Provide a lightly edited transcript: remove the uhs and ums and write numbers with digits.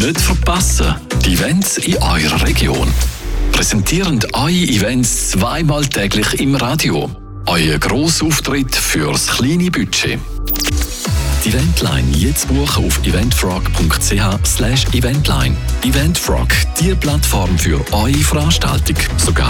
Nicht verpassen, die Events in eurer Region. Präsentierend eure Events zweimal täglich im Radio. Euer Grossauftritt fürs kleine Budget. Die Eventline jetzt buchen auf eventfrog.ch/eventline. Eventfrog, die Plattform für eure Veranstaltung, sogar